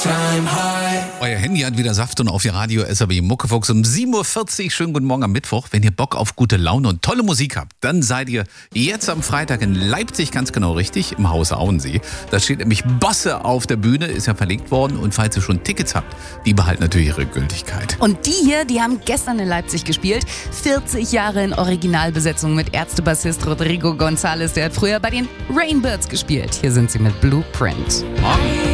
Euer Handy hat wieder Saft und auf Ihr Radio SRB Muckefuchs um 7.40 Uhr. Schönen guten Morgen am Mittwoch. Wenn ihr Bock auf gute Laune und tolle Musik habt, dann seid ihr jetzt am Freitag in Leipzig ganz genau richtig, im Haus Auensee. Da steht nämlich Bosse auf der Bühne, ist ja verlegt worden. Und falls ihr schon Tickets habt, die behalten natürlich ihre Gültigkeit. Und die hier, die haben gestern in Leipzig gespielt. 40 Jahre in Originalbesetzung mit Ärztebassist Rodrigo González. Der hat früher bei den Rainbirds gespielt. Hier sind sie mit Blueprint. Morgen.